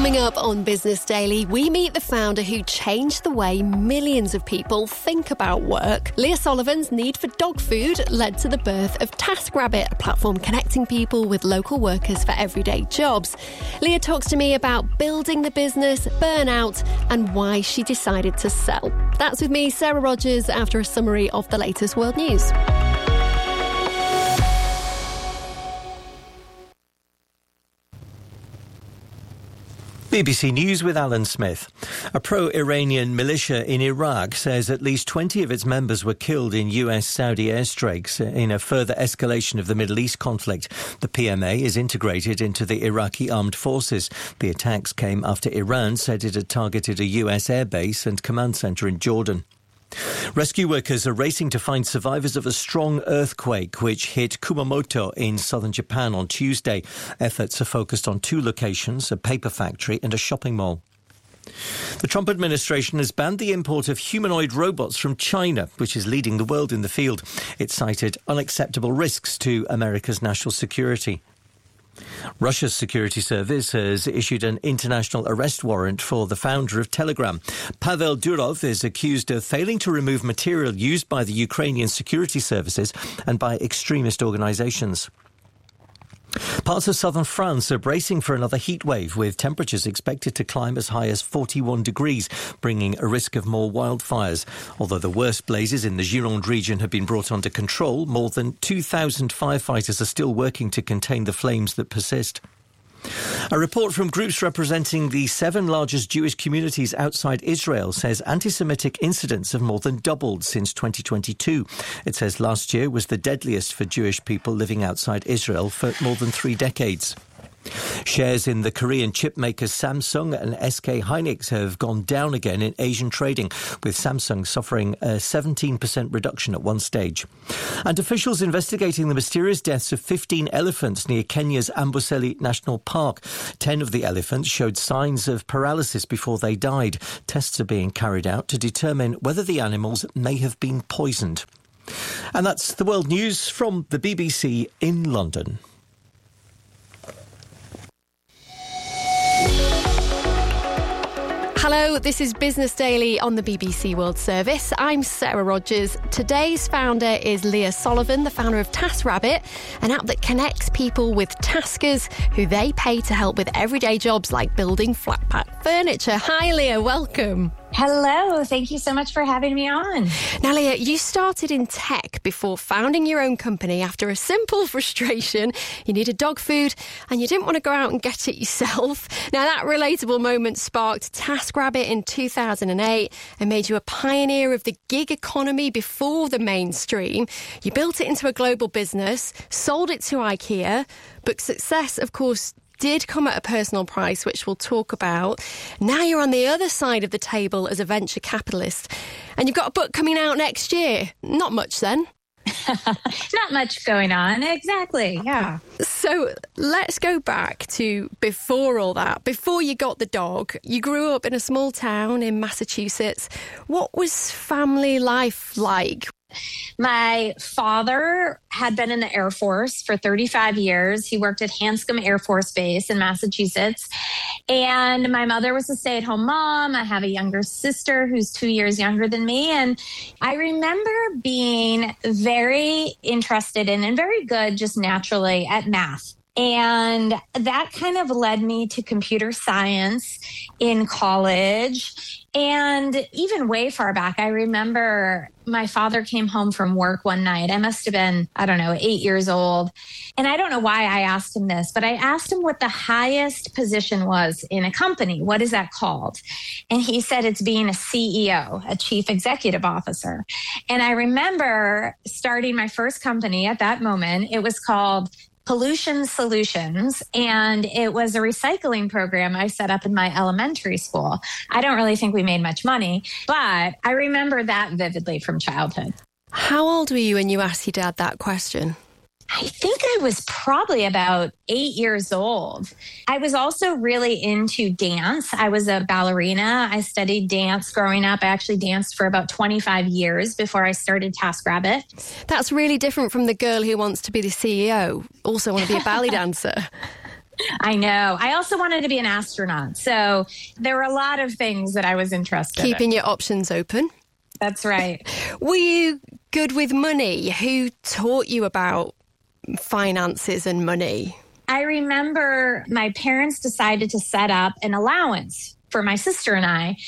Coming up on Business Daily, we meet the founder who changed the way millions of people think about work. Leah Sullivan's need for dog food led to the birth of TaskRabbit, a platform connecting people with local workers for everyday jobs. Leah talks to me about building the business, burnout, and why she decided to sell. That's with me, Sarah Rogers, after a summary of the latest world news. BBC News with Alan Smith. A pro-Iranian militia in Iraq says at least 20 of its members were killed in US-Saudi airstrikes in a further escalation of the Middle East conflict. The PMA is integrated into the Iraqi armed forces. The attacks came after Iran said it had targeted a US airbase and command centre in Jordan. Rescue workers are racing to find survivors of a strong earthquake which hit Kumamoto in southern Japan on Tuesday. Efforts are focused on two locations, a paper factory and a shopping mall. The Trump administration has banned the import of humanoid robots from China, which is leading the world in the field. It cited unacceptable risks to America's national security. Russia's security service has issued an international arrest warrant for the founder of Telegram. Pavel Durov is accused of failing to remove material used by the Ukrainian security services and by extremist organisations. Parts of southern France are bracing for another heat wave, with temperatures expected to climb as high as 41 degrees, bringing a risk of more wildfires. Although the worst blazes in the Gironde region have been brought under control, more than 2,000 firefighters are still working to contain the flames that persist. A report from groups representing the 7 largest Jewish communities outside Israel says anti-Semitic incidents have more than doubled since 2022. It says last year was the deadliest for Jewish people living outside Israel for more than 3 decades. Shares in the Korean chip makers Samsung and SK Hynix have gone down again in Asian trading, with Samsung suffering a 17% reduction at one stage. And officials investigating the mysterious deaths of 15 elephants near Kenya's Amboseli National Park. 10 of the elephants showed signs of paralysis before they died. Tests are being carried out to determine whether the animals may have been poisoned. And that's the world news from the BBC in London. Hello, this is Business Daily on the BBC World Service. I'm Sarah Rogers. Today's founder is Leah Sullivan, the founder of TaskRabbit, an app that connects people with taskers who they pay to help with everyday jobs like building flat pack furniture. Hi, Leah, welcome. Hello, thank you so much for having me on. Now, Leah, you started in tech before founding your own company after a simple frustration. You needed dog food and you didn't want to go out and get it yourself. Now, that relatable moment sparked TaskRabbit in 2008 and made you a pioneer of the gig economy before the mainstream. You built it into a global business, sold it to IKEA, but success, of course, did come at a personal price, which we'll talk about. Now you're on the other side of the table as a venture capitalist, and you've got a book coming out next year. Not much then. Not much going on. Exactly. Yeah. So let's go back to before all that. Before you got the dog, you grew up in a small town in Massachusetts. What was family life like? My father had been in the Air Force for 35 years. He worked at Hanscom Air Force Base in Massachusetts. And my mother was a stay-at-home mom. I have a younger sister who's 2 years younger than me. And I remember being very interested in and very good just naturally at math. And that kind of led me to computer science in college. And even way far back, I remember my father came home from work one night. I must have been, 8 years old. And I don't know why I asked him this, but I asked him what the highest position was in a company. What is that called? And he said it's being a CEO, a chief executive officer. And I remember starting my first company at that moment. It was called Pollution Solutions, and it was a recycling program I set up in my elementary school. I don't really think we made much money, but I remember that vividly from childhood. How old were you when you asked your dad that question? I think I was probably about 8 years old. I was also really into dance. I was a ballerina. I studied dance growing up. I actually danced for about 25 years before I started TaskRabbit. That's really different from the girl who wants to be the CEO, also want to be a ballet dancer. I know. I also wanted to be an astronaut. So there were a lot of things that I was interested in. Keeping your options open. That's right. Were you good with money? Who taught you about finances and money? I remember my parents decided to set up an allowance for my sister and I.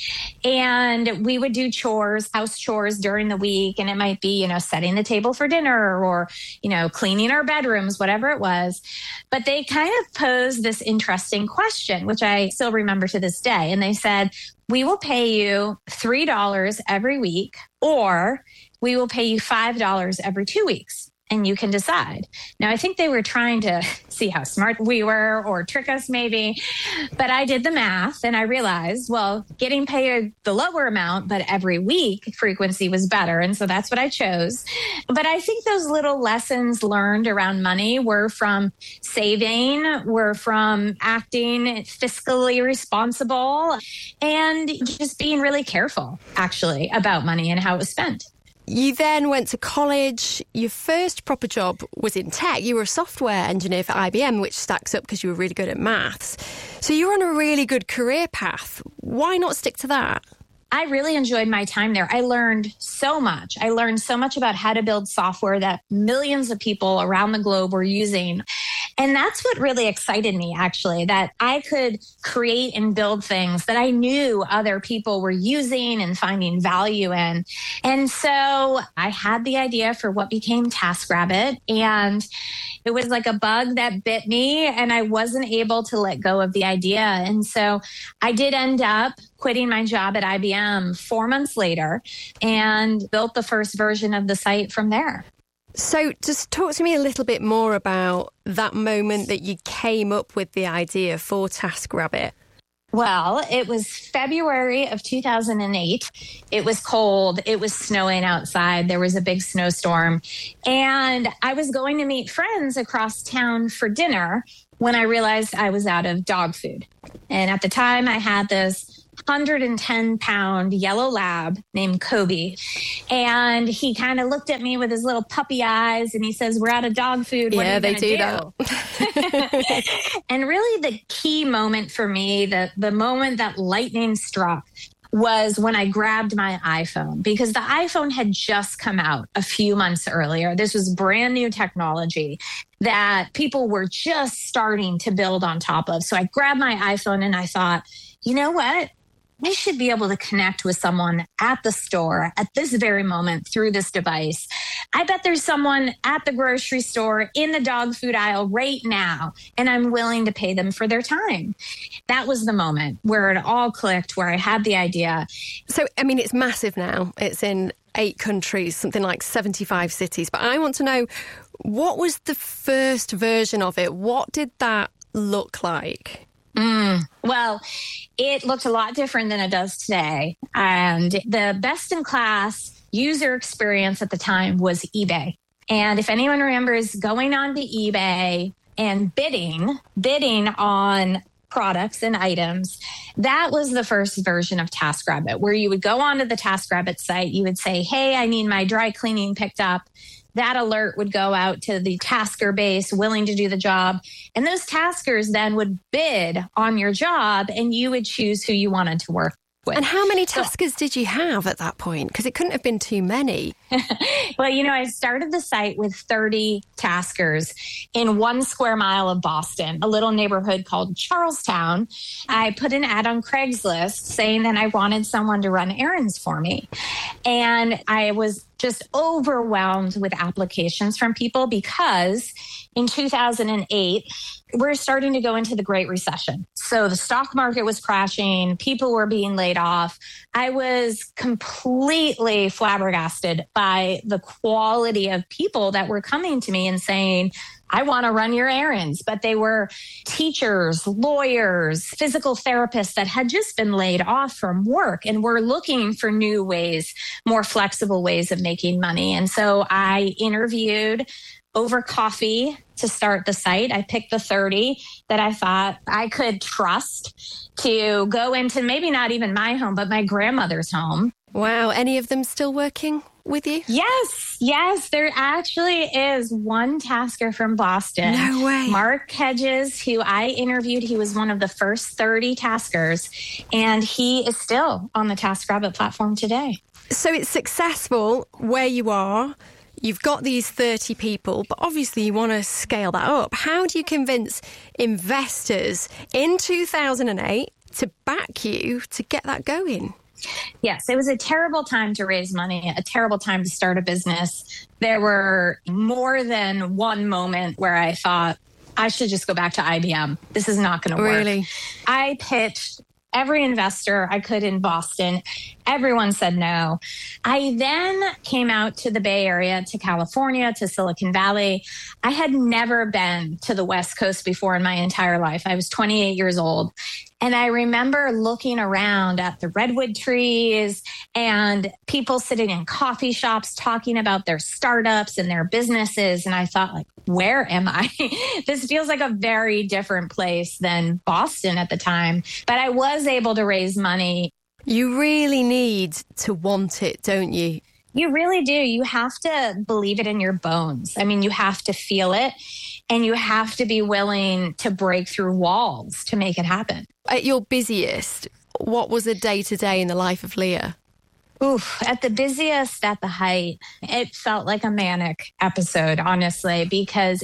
And we would do chores, house chores during the week. And it might be, setting the table for dinner or, cleaning our bedrooms, whatever it was. But they kind of posed this interesting question, which I still remember to this day. And they said, we will pay you $3 every week, or we will pay you $5 every 2 weeks. And you can decide. Now, I think they were trying to see how smart we were or trick us maybe. But I did the math and I realized, well, getting paid the lower amount, but every week frequency was better. And so that's what I chose. But I think those little lessons learned around money were from saving, were from acting fiscally responsible, and just being really careful, actually, about money and how it was spent. You then went to college. Your first proper job was in tech. You were a software engineer for IBM, which stacks up because you were really good at maths. So you're on a really good career path. Why not stick to that? I really enjoyed my time there. I learned so much. I learned so much about how to build software that millions of people around the globe were using. And that's what really excited me, actually, that I could create and build things that I knew other people were using and finding value in. And so I had the idea for what became TaskRabbit, and it was like a bug that bit me, and I wasn't able to let go of the idea. And so I did end up quitting my job at IBM 4 months later and built the first version of the site from there. So just talk to me a little bit more about that moment that you came up with the idea for TaskRabbit. Well, it was February of 2008. It was cold. It was snowing outside. There was a big snowstorm. And I was going to meet friends across town for dinner when I realized I was out of dog food. And at the time, I had this 110-pound yellow lab named Kobe. And he kind of looked at me with his little puppy eyes and he says, we're out of dog food. What are you gonna do? That. And really the key moment for me, the moment that lightning struck, was when I grabbed my iPhone, because the iPhone had just come out a few months earlier. This was brand new technology that people were just starting to build on top of. So I grabbed my iPhone and I thought, you know what? I should be able to connect with someone at the store at this very moment through this device. I bet there's someone at the grocery store in the dog food aisle right now, and I'm willing to pay them for their time. That was the moment where it all clicked, where I had the idea. So, I mean, it's massive now. It's in 8 countries, something like 75 cities. But I want to know, what was the first version of it? What did that look like? Well, it looked a lot different than it does today. And the best in class user experience at the time was eBay. And if anyone remembers going on to eBay and bidding on products and items, that was the first version of TaskRabbit, where you would go onto the TaskRabbit site. You would say, hey, I need my dry cleaning picked up. That alert would go out to the tasker base willing to do the job. And those taskers then would bid on your job and you would choose who you wanted to work with. And how many taskers did you have at that point? Because it couldn't have been too many. Well, I started the site with 30 taskers in 1 square mile of Boston, a little neighborhood called Charlestown. I put an ad on Craigslist saying that I wanted someone to run errands for me. And I was just overwhelmed with applications from people because in 2008, we're starting to go into the Great Recession. So the stock market was crashing. People were being laid off. I was completely flabbergasted by the quality of people that were coming to me and saying, I want to run your errands. But they were teachers, lawyers, physical therapists that had just been laid off from work and were looking for new ways, more flexible ways of making money. And so I interviewed over coffee to start the site. I picked the 30 that I thought I could trust to go into maybe not even my home, but my grandmother's home. Wow. Any of them still working? with you? Yes. There actually is one tasker from Boston. No way. Mark Hedges, who I interviewed. He was one of the first 30 taskers, and he is still on the TaskRabbit platform today. So it's successful where you are. You've got these 30 people, but obviously you want to scale that up. How do you convince investors in 2008 to back you to get that going? Yes, it was a terrible time to raise money, a terrible time to start a business. There were more than one moment where I thought, I should just go back to IBM. This is not going to work. Really? I pitched every investor I could in Boston. Everyone said no. I then came out to the Bay Area, to California, to Silicon Valley. I had never been to the West Coast before in my entire life. I was 28 years old. And I remember looking around at the redwood trees and people sitting in coffee shops talking about their startups and their businesses. And I thought, like, where am I? This feels like a very different place than Boston at the time. But I was able to raise money. You really need to want it, don't you? You really do. You have to believe it in your bones. I mean, you have to feel it, and you have to be willing to break through walls to make it happen. At your busiest, what was a day-to-day in the life of Leah? Oof, at the busiest, at the height, it felt like a manic episode, honestly, because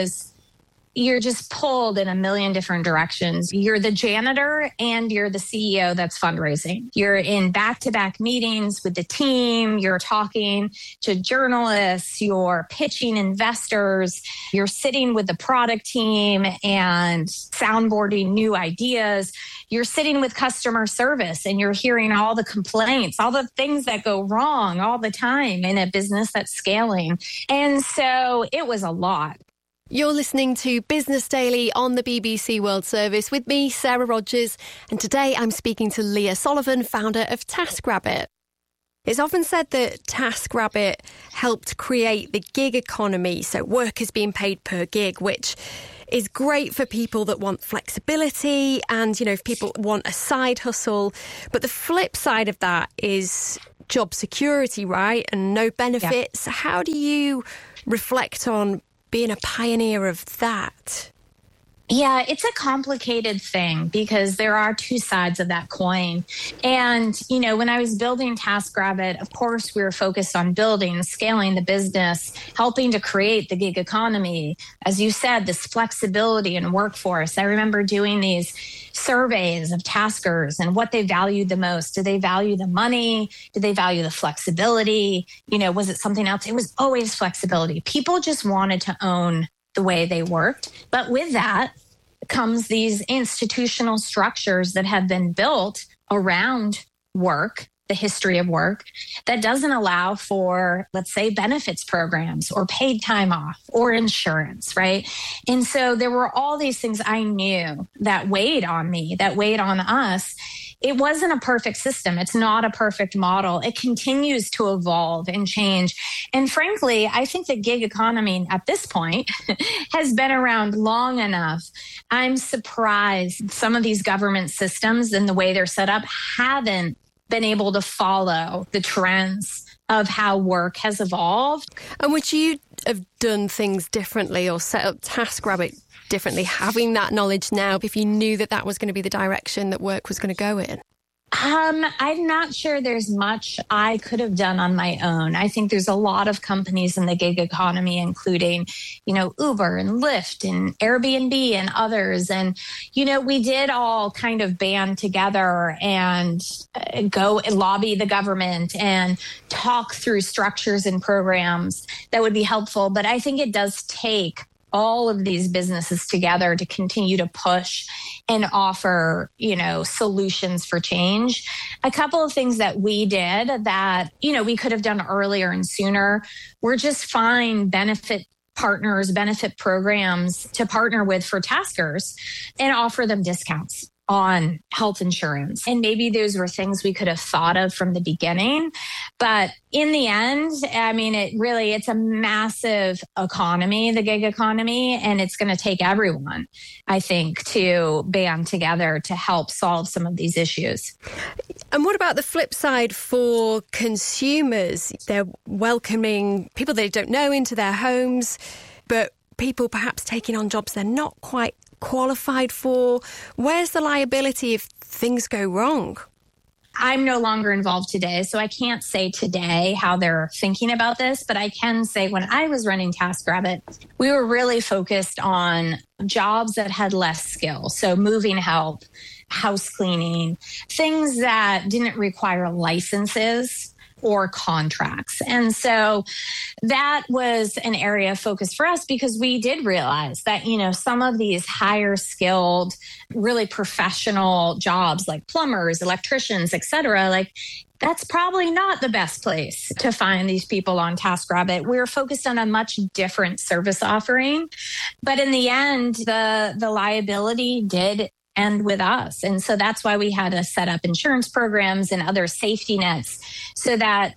you're just pulled in a million different directions. You're the janitor and you're the CEO that's fundraising. You're in back-to-back meetings with the team. You're talking to journalists. You're pitching investors. You're sitting with the product team and soundboarding new ideas. You're sitting with customer service and you're hearing all the complaints, all the things that go wrong all the time in a business that's scaling. And so it was a lot. You're listening to Business Daily on the BBC World Service with me, Sarah Rogers, and today I'm speaking to Leah Sullivan, founder of TaskRabbit. It's often said that TaskRabbit helped create the gig economy, so workers being paid per gig, which is great for people that want flexibility and, you know, if people want a side hustle. But the flip side of that is job security, right? And no benefits. Yeah. How do you reflect on being a pioneer of that? Yeah, it's a complicated thing because there are two sides of that coin. And, you know, when I was building TaskRabbit, of course, we were focused on building, scaling the business, helping to create the gig economy. As you said, this flexibility in workforce. I remember doing these surveys of taskers and what they valued the most. Did they value the money? Did they value the flexibility? You know, was it something else? It was always flexibility. People just wanted to own the way they worked. But with that comes these institutional structures that have been built around work, the history of work, that doesn't allow for, let's say, benefits programs or paid time off or insurance, right? And so there were all these things I knew that weighed on me, that weighed on us. It wasn't a perfect system. It's not a perfect model. It continues to evolve and change. And frankly, I think the gig economy at this point has been around long enough. I'm surprised some of these government systems and the way they're set up haven't been able to follow the trends of how work has evolved. And would you have done things differently or set up TaskRabbit differently, having that knowledge now, if you knew that that was going to be the direction that work was going to go in? I'm not sure there's much I could have done on my own. I think there's a lot of companies in the gig economy, including, you know, Uber and Lyft and Airbnb and others. And, you know, we did all kind of band together and go and lobby the government and talk through structures and programs that would be helpful. But I think it does take all of these businesses together to continue to push and offer, you know, solutions for change. A couple of things that we did that, you know, we could have done earlier and sooner were just find benefit partners, benefit programs to partner with for taskers and offer them discounts. on health insurance. And maybe those were things we could have thought of from the beginning. But in the end, I mean, it's a massive economy, the gig economy, and it's going to take everyone, I think, to band together to help solve some of these issues. And what about the flip side for consumers? They're welcoming people they don't know into their homes, but people perhaps taking on jobs they're not quite qualified for. Where's the liability if things go wrong? I'm no longer involved today, so I can't say today how they're thinking about this, but I can say when I was running TaskRabbit, we were really focused on jobs that had less skill. So moving help, house cleaning, things that didn't require licenses or contracts. And so that was an area of focus for us because we did realize that, some of these higher skilled, really professional jobs like plumbers, electricians, et cetera, that's probably not the best place to find these people on TaskRabbit. We were focused on a much different service offering. But in the end, the liability did end with us. And so that's why we had to set up insurance programs and other safety nets so that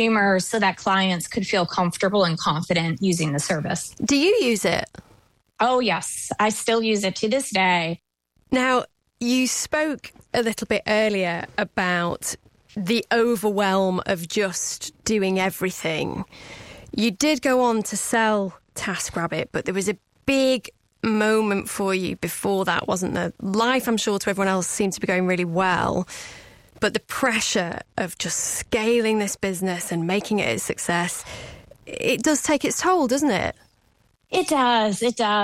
clients could feel comfortable and confident using the service. Do you use it? Oh, yes. I still use it to this day. Now, you spoke a little bit earlier about the overwhelm of just doing everything. You did go on to sell TaskRabbit, but there was a big moment for you before that, wasn't there? Life, I'm sure, to everyone else seemed to be going really well, but the pressure of just scaling this business and making it a success, it does take its toll, doesn't it? It does.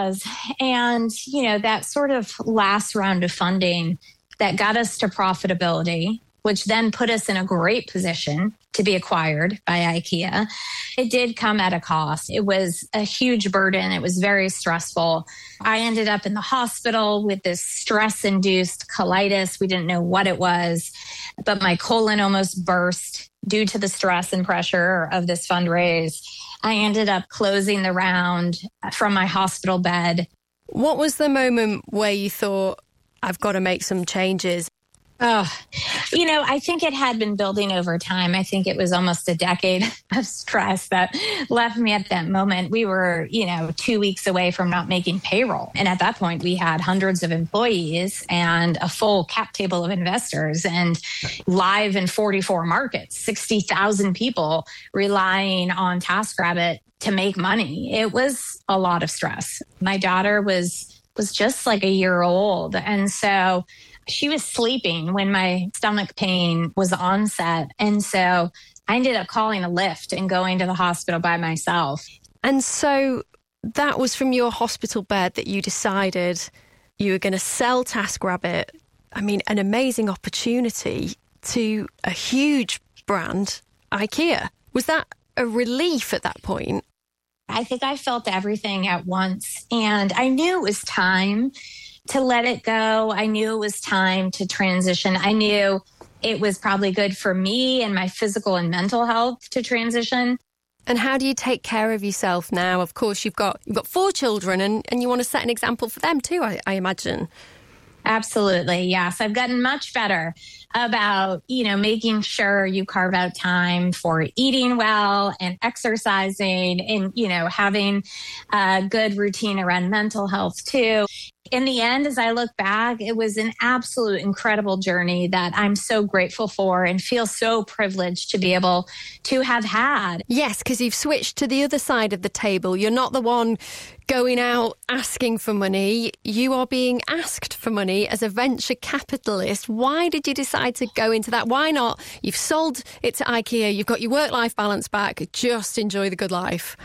And, that sort of last round of funding that got us to profitability, which then put us in a great position to be acquired by IKEA. It did come at a cost. It was a huge burden. It was very stressful. I ended up in the hospital with this stress-induced colitis. We didn't know what it was, but my colon almost burst due to the stress and pressure of this fundraise. I ended up closing the round from my hospital bed. What was the moment where you thought, I've got to make some changes? Oh, I think it had been building over time. I think it was almost a decade of stress that left me at that moment. We were, 2 weeks away from not making payroll. And at that point, we had hundreds of employees and a full cap table of investors and live in 44 markets, 60,000 people relying on TaskRabbit to make money. It was a lot of stress. My daughter was just like a year old. And so she was sleeping when my stomach pain was onset. And so I ended up calling a Lyft and going to the hospital by myself. And so that was from your hospital bed that you decided you were going to sell TaskRabbit. I mean, an amazing opportunity to a huge brand, IKEA. Was that a relief at that point? I think I felt everything at once. And I knew it was time to let it go. I knew it was time to transition. I knew it was probably good for me and my physical and mental health to transition. And how do you take care of yourself now? Of course, you've got 4 children and you want to set an example for them too, I imagine. Absolutely. Yes. I've gotten much better about, making sure you carve out time for eating well and exercising and, having a good routine around mental health too. In the end, as I look back, it was an absolute incredible journey that I'm so grateful for and feel so privileged to be able to have had. Yes, because you've switched to the other side of the table. You're not the one going out asking for money. You are being asked for money as a venture capitalist. Why did you decide to go into that? Why not? You've sold it to IKEA. You've got your work-life balance back. Just enjoy the good life.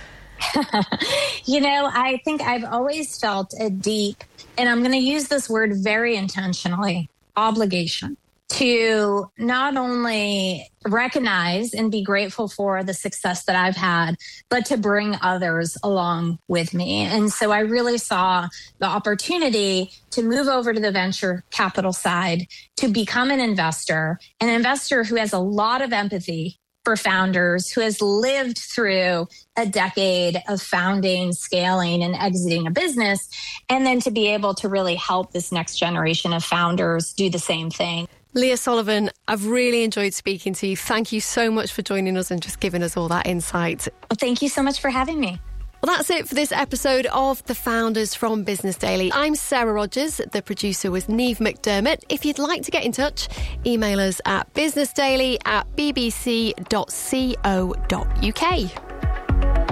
I think I've always felt a deep, and I'm going to use this word very intentionally, obligation to not only recognize and be grateful for the success that I've had, but to bring others along with me. And so I really saw the opportunity to move over to the venture capital side, to become an investor who has a lot of empathy for founders who has lived through a decade of founding, scaling, and exiting a business, and then to be able to really help this next generation of founders do the same thing. Leah Sullivan, I've really enjoyed speaking to you. Thank you so much for joining us and just giving us all that insight. Well, thank you so much for having me. Well, that's it for this episode of The Founders from Business Daily. I'm Sarah Rogers. The producer was Niamh McDermott. If you'd like to get in touch, email us at businessdaily@bbc.co.uk.